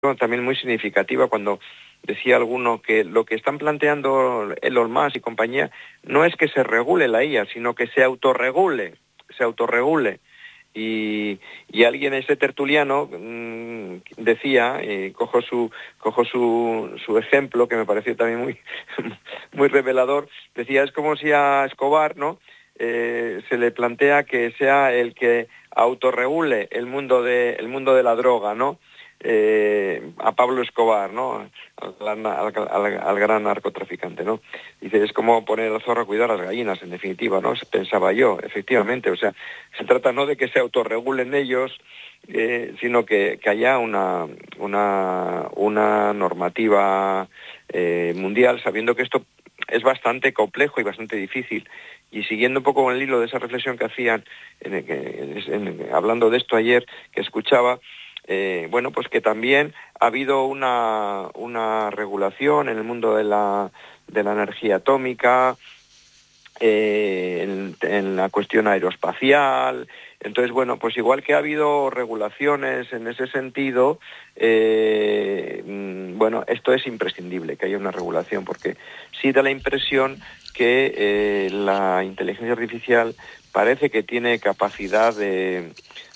también muy significativa cuando decía alguno que lo que están planteando Elon Musk y compañía no es que se regule la IA, sino que se autorregule. Y alguien, ese tertuliano, decía, cojo su ejemplo, que me pareció también muy, muy revelador, decía, es como si a Escobar, ¿no?, se le plantea que sea el que autorregule el mundo de la droga, ¿no?, a Pablo Escobar, ¿no?, al gran narcotraficante, ¿no? Dice, es como poner al zorro a cuidar a las gallinas, en definitiva, ¿no? Pensaba yo, efectivamente, o sea, se trata no de que se autorregulen ellos, sino que haya una normativa mundial, sabiendo que esto es bastante complejo y bastante difícil. Y siguiendo un poco con el hilo de esa reflexión que hacían, hablando de esto ayer, que escuchaba, bueno, pues que también ha habido una regulación en el mundo de la energía atómica, en la cuestión aeroespacial. Entonces, bueno, pues igual que ha habido regulaciones en ese sentido, bueno, esto es imprescindible, que haya una regulación, porque sí da la impresión que la inteligencia artificial parece que tiene capacidad de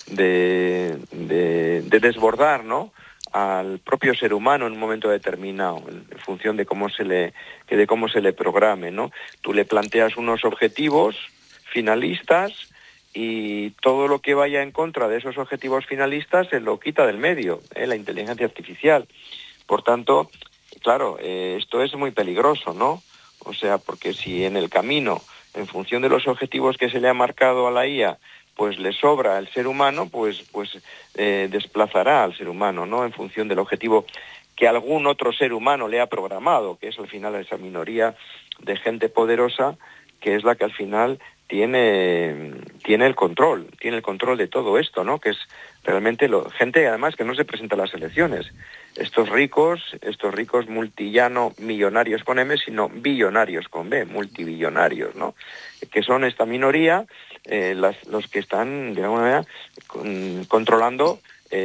desbordar, ¿no?, al propio ser humano en un momento determinado, en función de cómo se le programe, ¿no? Tú le planteas unos objetivos finalistas y todo lo que vaya en contra de esos objetivos finalistas se lo quita del medio, la inteligencia artificial. Por tanto, claro, esto es muy peligroso, ¿no? O sea, porque si en el camino, en función de los objetivos que se le ha marcado a la IA, pues le sobra al ser humano, pues desplazará al ser humano, ¿no?, en función del objetivo que algún otro ser humano le ha programado, que es al final esa minoría de gente poderosa, que es la que al final tiene el control de todo esto, ¿no?, que es realmente gente además que no se presenta a las elecciones. Estos ricos millonarios con M, sino billonarios con B, multibillonarios, ¿no?, que son esta minoría, los que están de alguna manera controlando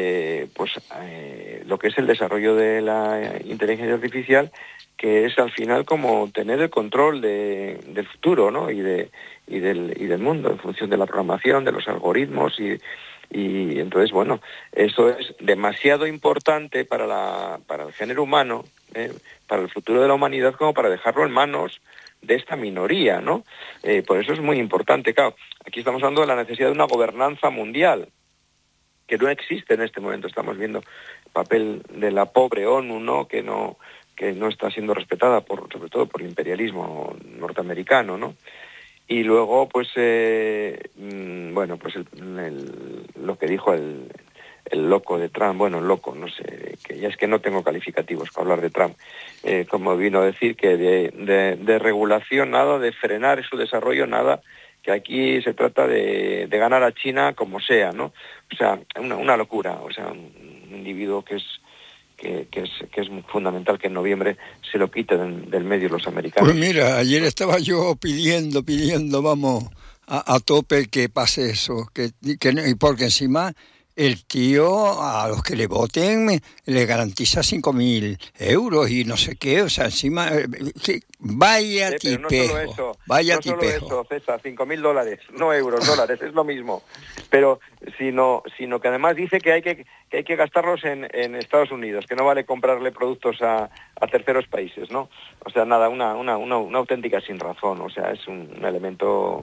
lo que es el desarrollo de la inteligencia artificial, que es al final como tener el control del futuro, ¿no?, y del mundo en función de la programación, de los algoritmos y entonces, bueno, eso es demasiado importante para el género humano, para el futuro de la humanidad, como para dejarlo en manos de esta minoría, ¿no? Por eso es muy importante. Claro, aquí estamos hablando de la necesidad de una gobernanza mundial, que no existe en este momento. Estamos viendo el papel de la pobre ONU, ¿no?, que no está siendo respetada sobre todo por el imperialismo norteamericano, ¿no? Y luego, pues, bueno, pues lo que dijo el loco de Trump, bueno, loco, no sé, que ya es que no tengo calificativos para hablar de Trump, como vino a decir que de regulación nada, de frenar su desarrollo nada, que aquí se trata de ganar a China como sea, ¿no? O sea, una locura, o sea, un individuo que es fundamental que en noviembre se lo quiten del medio los americanos. Pues mira, ayer estaba yo pidiendo, vamos, a tope que pase eso, porque encima el tío a los que le voten le garantiza 5.000 euros y no sé qué, o sea, encima, vaya tipejo, no solo eso, vaya no tipejo. Solo eso, César, $5.000, no euros, dólares, es lo mismo, pero sino que además dice que hay que gastarlos en Estados Unidos, que no vale comprarle productos a terceros países, ¿no? O sea, nada, una auténtica sinrazón, o sea, es un elemento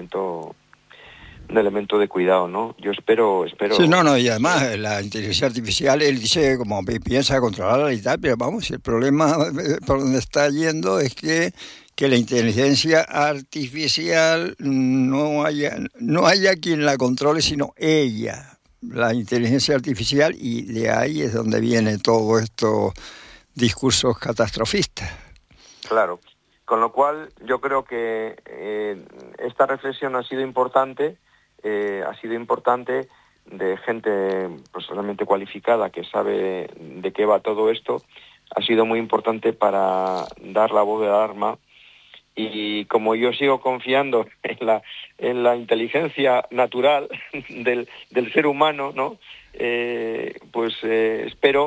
de cuidado, ¿no? Yo espero... Sí, no, y además la inteligencia artificial, él dice como piensa controlarla y tal, pero vamos, el problema por donde está yendo es que la inteligencia artificial no haya quien la controle, sino ella, la inteligencia artificial, y de ahí es donde viene todo estos discursos catastrofistas. Claro, con lo cual yo creo que esta reflexión ha sido importante de gente pues realmente cualificada que sabe de qué va todo esto. Ha sido muy importante para dar la voz de alarma, y como yo sigo confiando en la inteligencia natural del ser humano, ¿no? Pues espero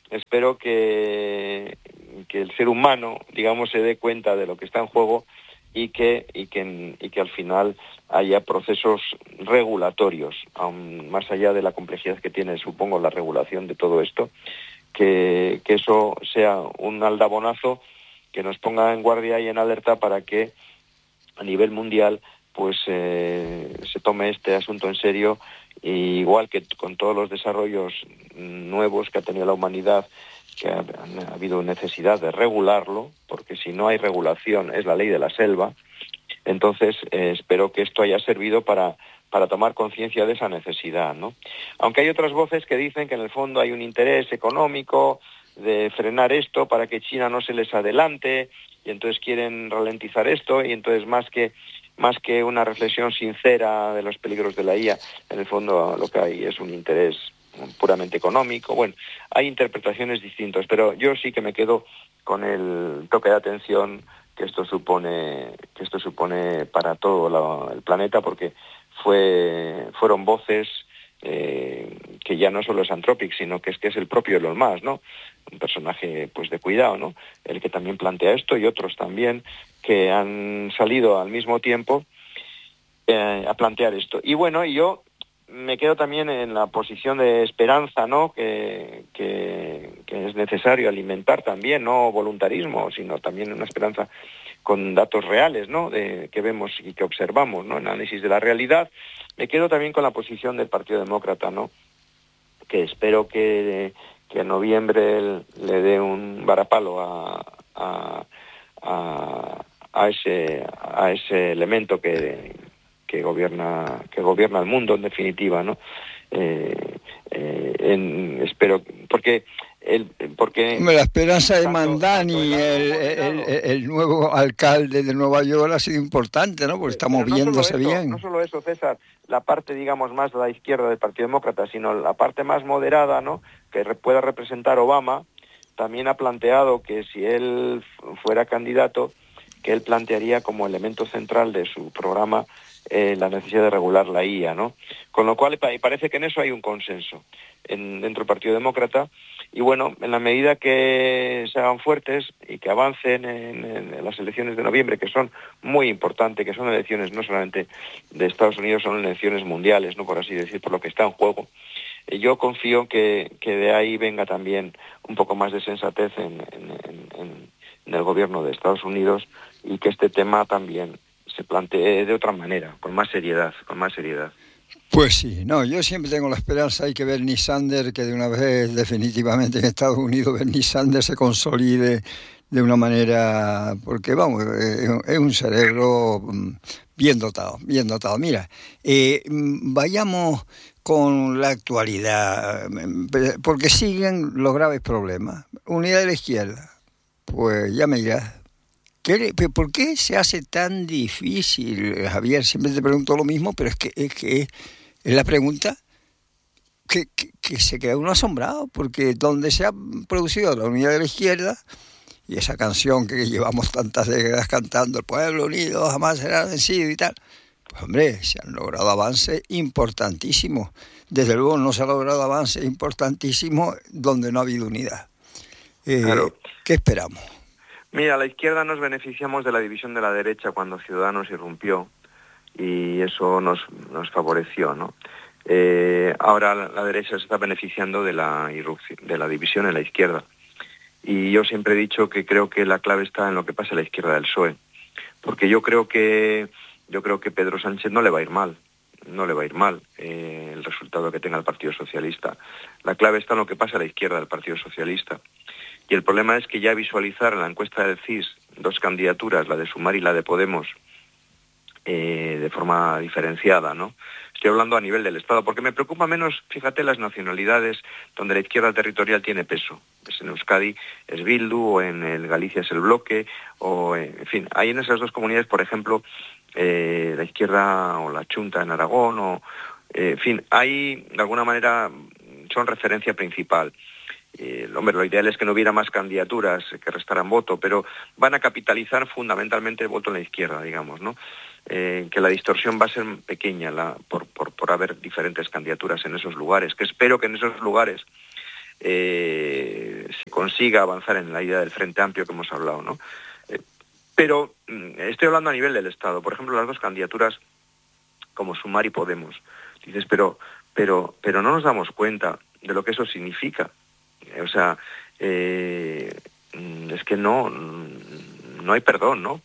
espero que el ser humano, digamos, se dé cuenta de lo que está en juego y que al final haya procesos regulatorios, aún más allá de la complejidad que tiene, supongo, la regulación de todo esto, que eso sea un aldabonazo que nos ponga en guardia y en alerta para que a nivel mundial pues se tome este asunto en serio, y igual que con todos los desarrollos nuevos que ha tenido la humanidad, que ha habido necesidad de regularlo, porque si no hay regulación es la ley de la selva. Entonces espero que esto haya servido para tomar conciencia de esa necesidad, ¿no? Aunque hay otras voces que dicen que en el fondo hay un interés económico de frenar esto para que China no se les adelante, y entonces quieren ralentizar esto, y entonces más que una reflexión sincera de los peligros de la IA, en el fondo lo que hay es un interés puramente económico. Bueno, hay interpretaciones distintas, pero yo sí que me quedo con el toque de atención que esto supone para todo el planeta, porque fueron voces que ya no solo es Anthropic, sino que es el propio Elon Musk, ¿no? Un personaje pues de cuidado, ¿no? El que también plantea esto, y otros también que han salido al mismo tiempo a plantear esto. Y bueno, yo me quedo también en la posición de esperanza, ¿no? Que es necesario alimentar también, no voluntarismo, sino también una esperanza con datos reales, ¿no? Que vemos y que observamos, ¿no? En análisis de la realidad. Me quedo también con la posición del Partido Demócrata, ¿no? Que espero que en noviembre le dé un varapalo a ese elemento que gobierna el mundo, en definitiva, ¿no? Espero, porque la esperanza de Mandani, el nuevo alcalde de Nueva York, ha sido importante, ¿no? Porque estamos viéndose bien. No solo eso, César, la parte, digamos, más de la izquierda del Partido Demócrata, sino la parte más moderada, ¿no? Que pueda representar Obama, también ha planteado que si él fuera candidato, que él plantearía como elemento central de su programa la necesidad de regular la IA, ¿no? Con lo cual parece que en eso hay un consenso dentro del Partido Demócrata. Y bueno, en la medida que se hagan fuertes y que avancen en las elecciones de noviembre, que son muy importantes, que son elecciones no solamente de Estados Unidos, son elecciones mundiales, ¿no? Por así decir, por lo que está en juego. Yo confío que de ahí venga también un poco más de sensatez en el gobierno de Estados Unidos, y que este tema también se plantee de otra manera, con más seriedad. Pues sí, no, yo siempre tengo la esperanza, hay que Bernie Sanders, que de una vez definitivamente en Estados Unidos Bernie Sanders se consolide de una manera, porque vamos, es un cerebro bien dotado. Mira, vayamos con la actualidad, porque siguen los graves problemas. Unidad de la izquierda, pues ya me dirás. ¿Por qué se hace tan difícil, Javier? Siempre te pregunto lo mismo, pero es que es la pregunta que se queda uno asombrado, porque donde se ha producido la unidad de la izquierda, y esa canción que llevamos tantas décadas cantando, el pueblo unido jamás será vencido y tal, pues hombre, se han logrado avances importantísimos. Desde luego no se ha logrado avances importantísimos donde no ha habido unidad. Claro. ¿Qué esperamos? Mira, la izquierda nos beneficiamos de la división de la derecha cuando Ciudadanos irrumpió, y eso nos favoreció, ¿no? Ahora la derecha se está beneficiando de la división en la izquierda. Y yo siempre he dicho que creo que la clave está en lo que pasa a la izquierda del PSOE. Porque yo creo que Pedro Sánchez no le va a ir mal el resultado que tenga el Partido Socialista. La clave está en lo que pasa a la izquierda del Partido Socialista. Y el problema es que ya visualizar en la encuesta del CIS dos candidaturas, la de Sumar y la de Podemos, de forma diferenciada, ¿no? Estoy hablando a nivel del Estado, porque me preocupa menos, fíjate, las nacionalidades donde la izquierda territorial tiene peso. Pues en Euskadi es Bildu, o en Galicia es el Bloque, o en fin, hay en esas dos comunidades, por ejemplo, la izquierda o la Chunta en Aragón, en fin, hay, de alguna manera, son referencia principal. Hombre, lo ideal es que no hubiera más candidaturas que restaran voto, pero van a capitalizar fundamentalmente el voto en la izquierda, digamos, ¿no? Que la distorsión va a ser pequeña por haber diferentes candidaturas en esos lugares, que espero que en esos lugares se consiga avanzar en la idea del Frente Amplio que hemos hablado, ¿no? Pero estoy hablando a nivel del Estado. Por ejemplo, las dos candidaturas como Sumar y Podemos. Dices, pero no nos damos cuenta de lo que eso significa. O sea, es que no hay perdón, ¿no?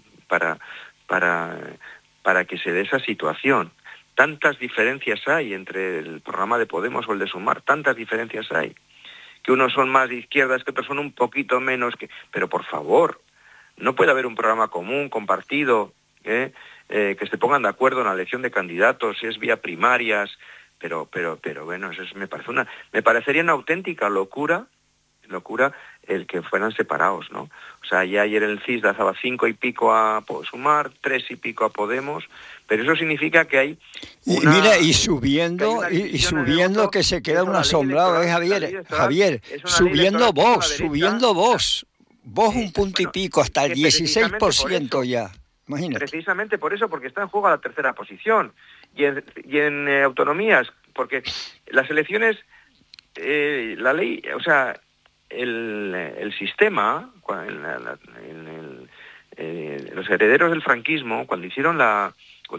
Para que se dé esa situación. Tantas diferencias hay entre el programa de Podemos o el de Sumar, tantas diferencias hay. Que unos son más de izquierdas, que otros son un poquito menos. Pero por favor, no puede haber un programa común, compartido, que se pongan de acuerdo en la elección de candidatos, si es vía primarias, pero bueno, eso me parecería una auténtica locura el que fueran separados, ¿no? O sea, ya ayer el CIS daba 5 y pico a Sumar, 3 y pico a Podemos, pero eso significa que hay una... Mira, y subiendo que se queda un asombrado, Javier, subiendo Vox, un punto y pico, hasta el 16% ya. Imagínate. Precisamente por eso, porque está en juego la tercera posición. Y en autonomías, porque las elecciones, la ley, o sea, el sistema, los herederos del franquismo, cuando hicieron la...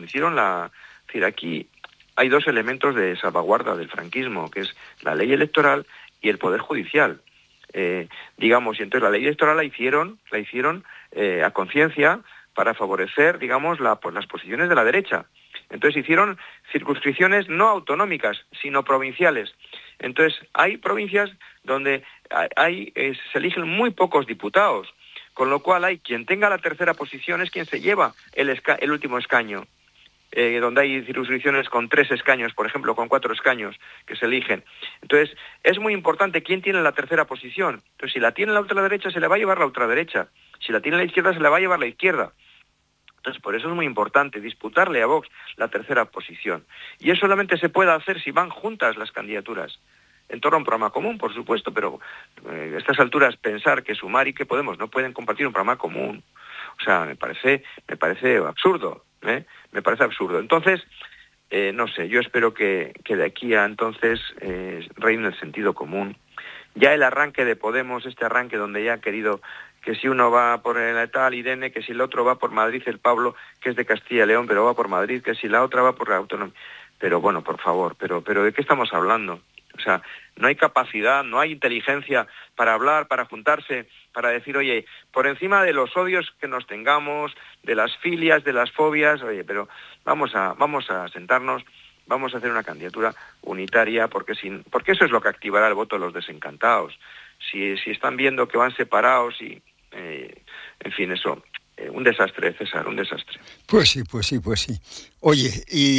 Es decir, aquí hay dos elementos de salvaguarda del franquismo, que es la ley electoral y el poder judicial. Digamos, y entonces la ley electoral la hicieron a conciencia para favorecer, digamos, las posiciones de la derecha. Entonces hicieron circunscripciones no autonómicas, sino provinciales. Entonces hay provincias donde se eligen muy pocos diputados, con lo cual hay quien tenga la tercera posición es quien se lleva el último escaño. Donde hay circunscripciones con 3 escaños, por ejemplo, con 4 escaños que se eligen. Entonces, es muy importante quién tiene la tercera posición. Entonces, si la tiene la ultraderecha, se le va a llevar la ultraderecha. Si la tiene la izquierda, se le va a llevar la izquierda. Entonces, por eso es muy importante disputarle a Vox la tercera posición. Y eso solamente se puede hacer si van juntas las candidaturas. En torno a un programa común, por supuesto, pero a estas alturas pensar que Sumar y que Podemos no pueden compartir un programa común, o sea, me parece absurdo. Me parece absurdo. Entonces, no sé, yo espero que de aquí a entonces reine el sentido común. Ya el arranque de Podemos, este arranque donde ya ha querido que si uno va por el tal Irene, que si el otro va por Madrid, el Pablo, que es de Castilla y León, pero va por Madrid, que si la otra va por la autonomía. Pero bueno, por favor, pero ¿de qué estamos hablando? O sea, no hay capacidad, no hay inteligencia para hablar, para juntarse, para decir, oye, por encima de los odios que nos tengamos, de las filias, de las fobias, oye, pero vamos a sentarnos, vamos a hacer una candidatura unitaria, porque eso es lo que activará el voto de los desencantados. Si están viendo que van separados y, en fin, eso... un desastre, César, un desastre. Pues sí. Oye, y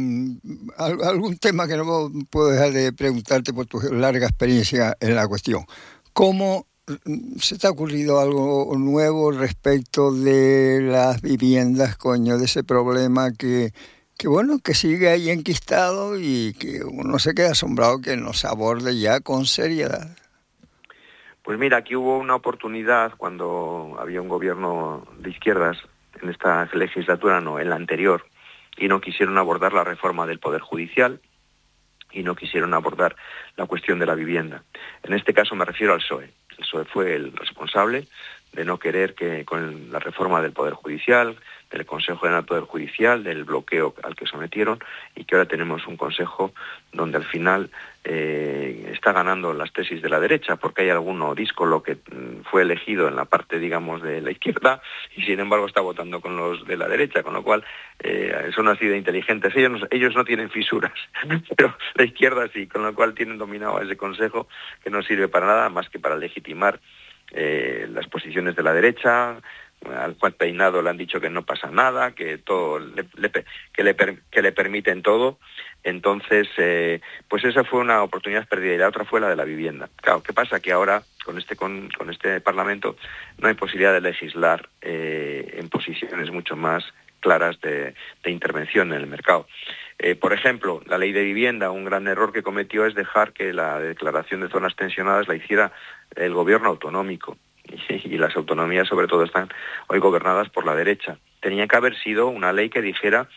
algún tema que no puedo dejar de preguntarte por tu larga experiencia en la cuestión. ¿Cómo se te ha ocurrido algo nuevo respecto de las viviendas, de ese problema que sigue ahí enquistado y que uno se queda asombrado que nos aborde ya con seriedad? Pues mira, aquí hubo una oportunidad cuando había un gobierno de izquierdas, en esta legislatura no, en la anterior, y no quisieron abordar la reforma del Poder Judicial y no quisieron abordar la cuestión de la vivienda. En este caso me refiero al PSOE. El PSOE fue el responsable de no querer que con la reforma del Poder Judicial, del Consejo General del Poder Judicial, del bloqueo al que sometieron, y que ahora tenemos un Consejo donde al final está ganando las tesis de la derecha, porque hay alguno díscolo que fue elegido en la parte, digamos, de la izquierda, y sin embargo está votando con los de la derecha, con lo cual son así de inteligentes. Ellos no tienen fisuras, pero la izquierda sí, con lo cual tienen dominado a ese Consejo, que no sirve para nada más que para legitimar las posiciones de la derecha. Al Juan Peinado le han dicho que no pasa nada, que todo que le permiten todo. Entonces, pues esa fue una oportunidad perdida, y la otra fue la de la vivienda. Claro, ¿qué pasa? Que ahora con este Parlamento no hay posibilidad de legislar en posiciones mucho más claras de intervención en el mercado. Por ejemplo, la ley de vivienda, un gran error que cometió es dejar que la declaración de zonas tensionadas la hiciera el gobierno autonómico. Y las autonomías sobre todo están hoy gobernadas por la derecha. Tenía que haber sido una ley que dijera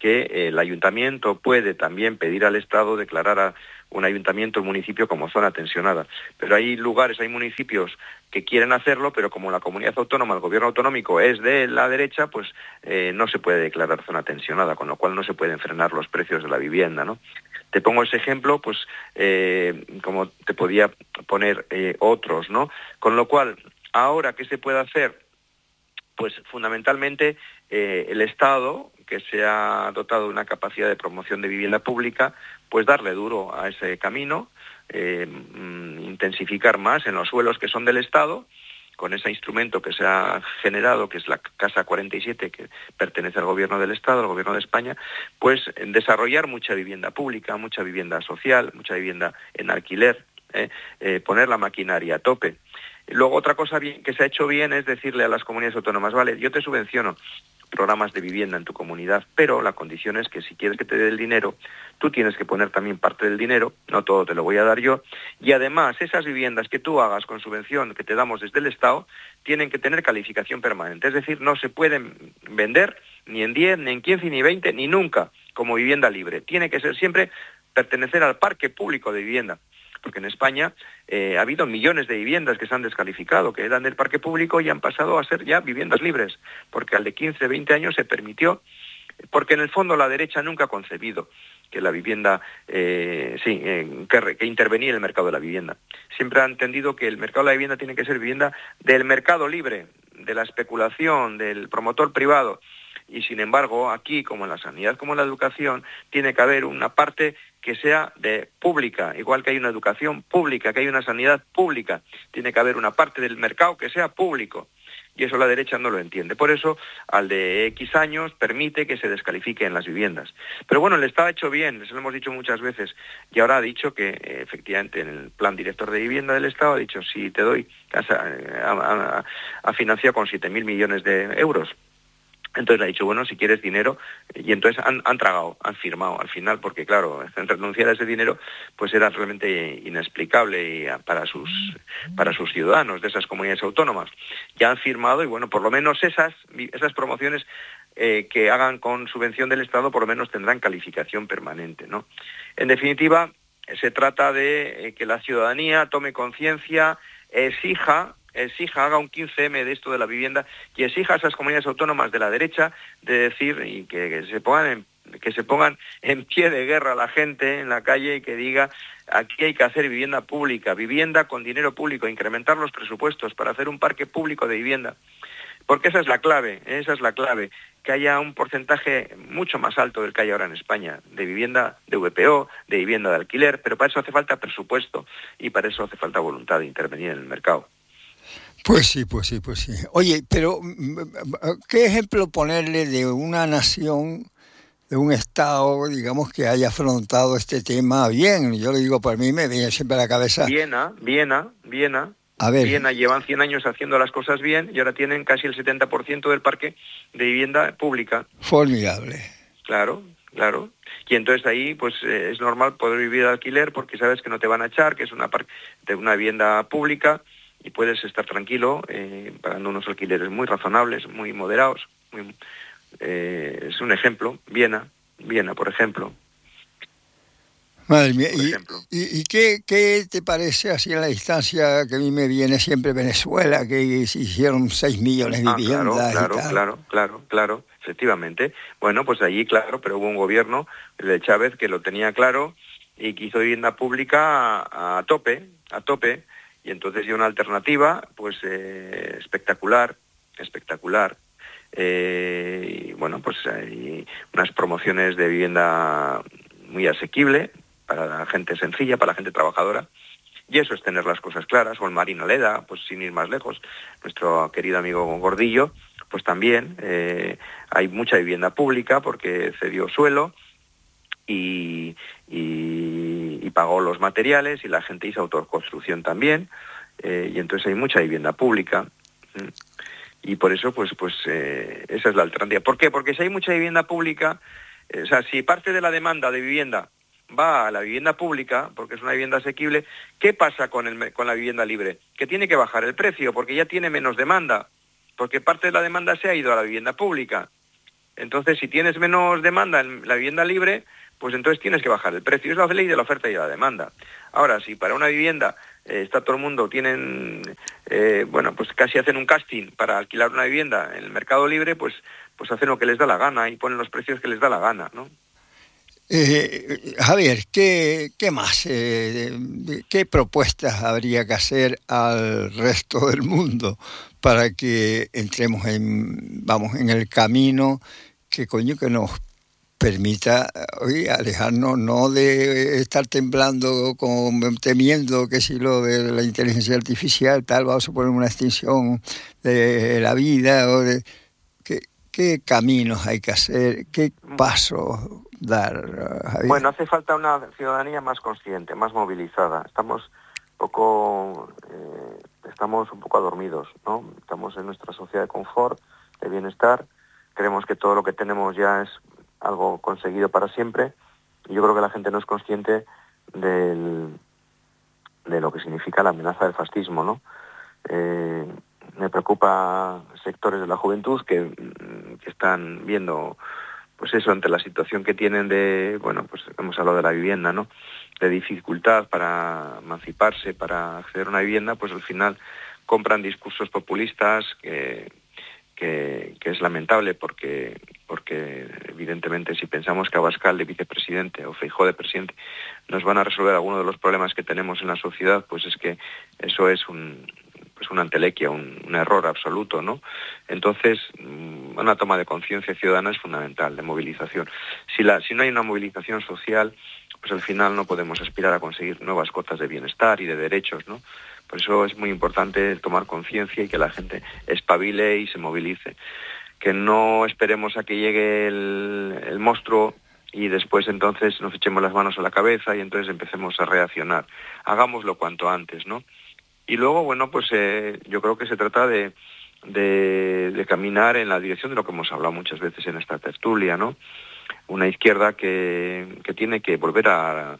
que el ayuntamiento puede también pedir al Estado declarar a un ayuntamiento, un municipio como zona tensionada. Pero hay lugares, hay municipios que quieren hacerlo, pero como la comunidad autónoma, el gobierno autonómico es de la derecha, pues no se puede declarar zona tensionada, con lo cual no se pueden frenar los precios de la vivienda, ¿no? Te pongo ese ejemplo, pues como te podía poner otros, ¿no? Con lo cual, ahora, ¿qué se puede hacer? Pues fundamentalmente el Estado, que se ha dotado de una capacidad de promoción de vivienda pública, pues darle duro a ese camino, intensificar más en los suelos que son del Estado, con ese instrumento que se ha generado, que es la Casa 47, que pertenece al Gobierno del Estado, al Gobierno de España, pues desarrollar mucha vivienda pública, mucha vivienda social, mucha vivienda en alquiler, poner la maquinaria a tope. Luego otra cosa que se ha hecho bien es decirle a las comunidades autónomas, vale, yo te subvenciono programas de vivienda en tu comunidad, pero la condición es que si quieres que te dé el dinero, tú tienes que poner también parte del dinero, no todo te lo voy a dar yo, y además esas viviendas que tú hagas con subvención que te damos desde el Estado, tienen que tener calificación permanente, es decir, no se pueden vender ni en 10, ni en 15, ni 20, ni nunca como vivienda libre, tiene que ser siempre pertenecer al parque público de vivienda. Porque en España ha habido millones de viviendas que se han descalificado, que eran del parque público y han pasado a ser ya viviendas libres, porque al de 15, 20 años se permitió, porque en el fondo la derecha nunca ha concebido que la vivienda, que intervenía en el mercado de la vivienda. Siempre ha entendido que el mercado de la vivienda tiene que ser vivienda del mercado libre, de la especulación, del promotor privado. Y sin embargo, aquí, como en la sanidad, como en la educación, tiene que haber una parte que sea de pública, igual que hay una educación pública, que hay una sanidad pública, tiene que haber una parte del mercado que sea público. Y eso la derecha no lo entiende. Por eso, al de X años, permite que se descalifiquen las viviendas. Pero bueno, el Estado ha hecho bien, se lo hemos dicho muchas veces, y ahora ha dicho que, efectivamente, en el plan director de vivienda del Estado, ha dicho, si te doy casa, ha financiado con 7.000 millones de euros. Entonces le ha dicho, bueno, si quieres dinero, y entonces han tragado, han firmado al final, porque claro, renunciar a ese dinero pues era realmente inexplicable para sus ciudadanos de esas comunidades autónomas. Ya han firmado y bueno, por lo menos esas promociones que hagan con subvención del Estado por lo menos tendrán calificación permanente, ¿no? En definitiva, se trata de que la ciudadanía tome conciencia, exija, haga un 15M de esto de la vivienda y exija a esas comunidades autónomas de la derecha de decir y que se pongan en pie de guerra a la gente en la calle y que diga aquí hay que hacer vivienda pública, vivienda con dinero público, incrementar los presupuestos para hacer un parque público de vivienda. Porque esa es la clave, que haya un porcentaje mucho más alto del que hay ahora en España, de vivienda de VPO, de vivienda de alquiler, pero para eso hace falta presupuesto y para eso hace falta voluntad de intervenir en el mercado. Pues sí. Oye, pero ¿qué ejemplo ponerle de una nación, de un Estado, digamos, que haya afrontado este tema bien? Yo le digo, por mí me viene siempre a la cabeza. Viena. A ver. Viena llevan 100 años haciendo las cosas bien y ahora tienen casi el 70% del parque de vivienda pública. Formidable. Claro. Y entonces ahí pues es normal poder vivir de alquiler porque sabes que no te van a echar, que es una vivienda pública. Y puedes estar tranquilo pagando unos alquileres muy razonables, muy moderados. Es un ejemplo, Viena, por ejemplo. Madre mía, ¿y qué te parece así en la distancia que a mí me viene siempre Venezuela, que se hicieron 6 millones de viviendas? Claro, efectivamente. Bueno, pues allí, claro, pero hubo un gobierno, el de Chávez, que lo tenía claro y que hizo vivienda pública a tope. Y entonces dio una alternativa, pues espectacular. Y bueno, pues hay unas promociones de vivienda muy asequible para la gente sencilla, para la gente trabajadora. Y eso es tener las cosas claras. O el Marina Leda, pues sin ir más lejos, nuestro querido amigo Gordillo, pues también hay mucha vivienda pública porque cedió suelo y pagó los materiales y la gente hizo autoconstrucción también y entonces hay mucha vivienda pública y por eso pues esa es la alternativa. ¿Por qué? Porque si hay mucha vivienda pública, o sea, si parte de la demanda de vivienda va a la vivienda pública, porque es una vivienda asequible, ¿qué pasa con la vivienda libre? Que tiene que bajar el precio porque ya tiene menos demanda, porque parte de la demanda se ha ido a la vivienda pública. Entonces, si tienes menos demanda en la vivienda libre, pues entonces tienes que bajar el precio. Es la ley de la oferta y la demanda. Ahora, si para una vivienda está todo el mundo, pues casi hacen un casting para alquilar una vivienda en el mercado libre, pues hacen lo que les da la gana y ponen los precios que les da la gana, ¿no? Javier, ¿qué más? ¿Qué propuestas habría que hacer al resto del mundo para que entremos en el camino que nos permita alejarnos, no de estar temblando, temiendo que si lo de la inteligencia artificial tal va a suponer una extinción de la vida? ¿Qué caminos hay que hacer? ¿Qué pasos dar, Javier? Bueno, hace falta una ciudadanía más consciente, más movilizada. Estamos un poco adormidos, ¿no? Estamos en nuestra sociedad de confort, de bienestar. Creemos que todo lo que tenemos ya es algo conseguido para siempre. Y yo creo que la gente no es consciente de lo que significa la amenaza del fascismo, ¿no? Me preocupa sectores de la juventud que están viendo, pues eso, ante la situación que tienen hemos hablado de la vivienda, ¿no? De dificultad para emanciparse, para acceder a una vivienda, pues al final compran discursos populistas que es lamentable porque evidentemente si pensamos que Abascal de vicepresidente o Feijóo de presidente nos van a resolver algunos de los problemas que tenemos en la sociedad, pues es que eso es una entelequia, un error absoluto, ¿no? Entonces, una toma de conciencia ciudadana es fundamental, de movilización. Si no hay una movilización social, pues al final no podemos aspirar a conseguir nuevas cotas de bienestar y de derechos, ¿no? Por eso es muy importante tomar conciencia y que la gente espabile y se movilice. Que no esperemos a que llegue el monstruo y después entonces nos echemos las manos a la cabeza y entonces empecemos a reaccionar. Hagámoslo cuanto antes, ¿no? Y luego, yo creo que se trata de caminar en la dirección de lo que hemos hablado muchas veces en esta tertulia, ¿no? Una izquierda que tiene que volver a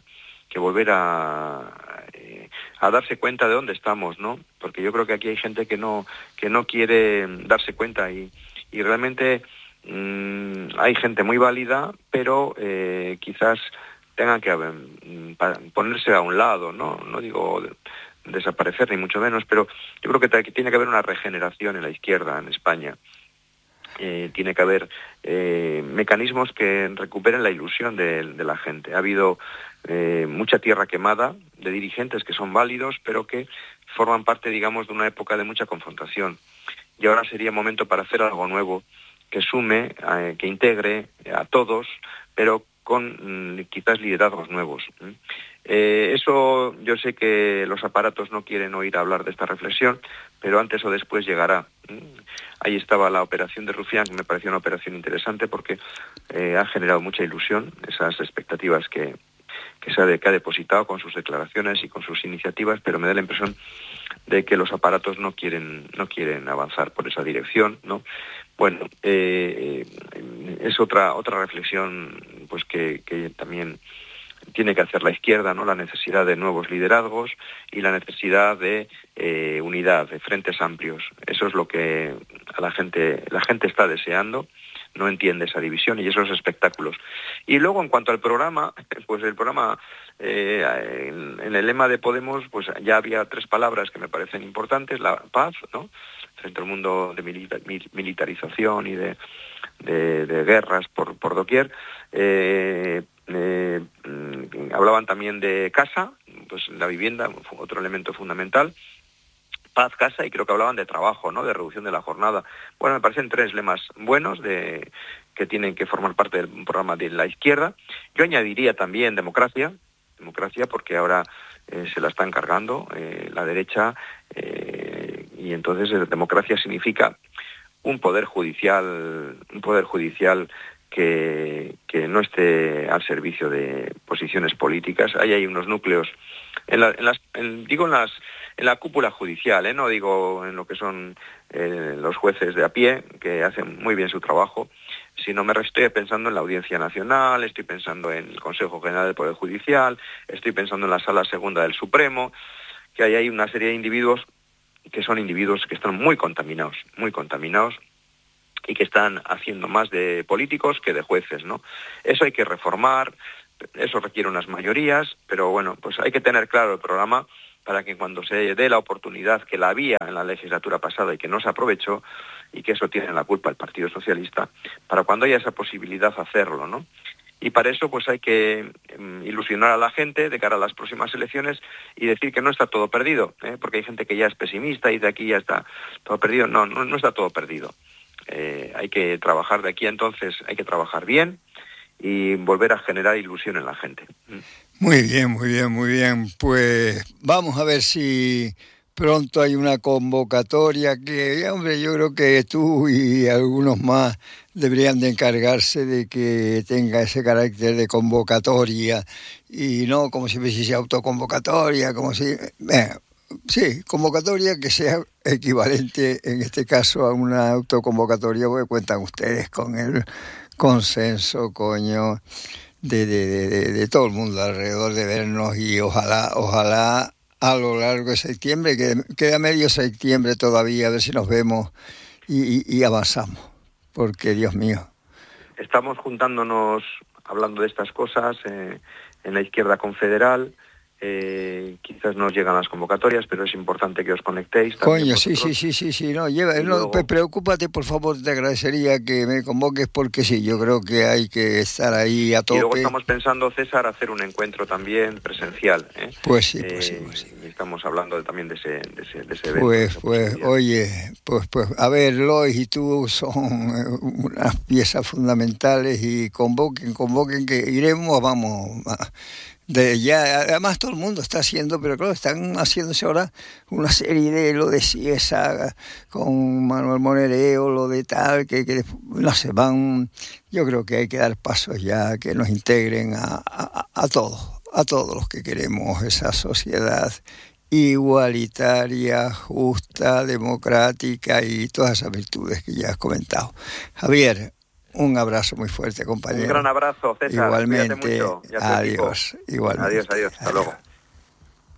darse cuenta de dónde estamos, ¿no? Porque yo creo que aquí hay gente que no quiere darse cuenta y realmente hay gente muy válida, pero quizás tengan que ponerse a un lado, ¿no? No digo desaparecer ni mucho menos, pero yo creo que tiene que haber una regeneración en la izquierda en España. Tiene que haber mecanismos que recuperen la ilusión de la gente. Ha habido mucha tierra quemada de dirigentes que son válidos, pero que forman parte, digamos, de una época de mucha confrontación. Y ahora sería momento para hacer algo nuevo, que sume, que integre a todos, pero con quizás liderazgos nuevos. Eso yo sé que los aparatos no quieren oír hablar de esta reflexión, pero antes o después llegará. Ahí estaba la operación de Rufián, que me pareció una operación interesante porque ha generado mucha ilusión, esas expectativas que ha depositado con sus declaraciones y con sus iniciativas, pero me da la impresión de que los aparatos no quieren avanzar por esa dirección, ¿no? Bueno, es otra reflexión pues que también tiene que hacer la izquierda, ¿no? La necesidad de nuevos liderazgos y la necesidad de unidad, de frentes amplios. Eso es lo que la gente está deseando, no entiende esa división y esos espectáculos. Y luego, en cuanto al programa, pues el programa, en el lema de Podemos, pues ya había 3 palabras que me parecen importantes: la paz, ¿no? Frente al mundo de militarización y de guerras por doquier. Hablaban también de casa, pues la vivienda, otro elemento fundamental. Paz, casa, y creo que hablaban de trabajo, ¿no? De reducción de la jornada. Bueno, me parecen 3 lemas buenos que tienen que formar parte del programa de la izquierda. Yo añadiría también democracia porque ahora se la están cargando la derecha, y entonces democracia significa un poder judicial que no esté al servicio de posiciones políticas. Ahí hay unos núcleos en la cúpula judicial, no digo en lo que son los jueces de a pie, que hacen muy bien su trabajo, sino estoy pensando en la Audiencia Nacional, estoy pensando en el Consejo General del Poder Judicial, estoy pensando en la Sala Segunda del Supremo, que ahí hay una serie de individuos que son individuos que están muy contaminados, y que están haciendo más de políticos que de jueces, ¿no? Eso hay que reformar, eso requiere unas mayorías, pero bueno, pues hay que tener claro el programa para que cuando se dé la oportunidad, que la había en la legislatura pasada y que no se aprovechó, y que eso tiene la culpa el Partido Socialista, para cuando haya esa posibilidad hacerlo, ¿no? Y para eso pues hay que ilusionar a la gente de cara a las próximas elecciones y decir que no está todo perdido, porque hay gente que ya es pesimista y de aquí ya está todo perdido. No está todo perdido. Hay que trabajar de aquí a entonces, hay que trabajar bien y volver a generar ilusión en la gente. Muy bien, muy bien, muy bien. Pues vamos a ver si pronto hay una convocatoria que, hombre, yo creo que tú y algunos más deberían de encargarse de que tenga ese carácter de convocatoria y no como si fuese autoconvocatoria, como si... sí, convocatoria que sea equivalente en este caso a una autoconvocatoria, porque cuentan ustedes con el consenso, coño, de todo el mundo alrededor de vernos y ojalá a lo largo de septiembre, que queda medio septiembre todavía, a ver si nos vemos y avanzamos, porque Dios mío. Estamos juntándonos, hablando de estas cosas, en la Izquierda Confederal. Quizás no llegan las convocatorias, pero es importante que os conectéis. Coño, sí, no, luego... preocúpate, por favor, te agradecería que me convoques porque sí, yo creo que hay que estar ahí a tope. Y luego estamos pensando, César, hacer un encuentro también presencial. Pues sí. Y estamos hablando también de ese evento. Pues, oye, pues, a ver, Lois y tú son unas piezas fundamentales y convoquen, que iremos, vamos... además todo el mundo está haciendo, pero claro, están haciéndose ahora una serie de lo de Ciesa con Manuel Monereo, lo de tal, que no sé, yo creo que hay que dar pasos ya que nos integren a todos los que queremos esa sociedad igualitaria, justa, democrática y todas esas virtudes que ya has comentado. Javier, un abrazo muy fuerte, compañero. Un gran abrazo, César. Igualmente. Cuídate mucho. Adiós. Igualmente. Adiós. Hasta luego.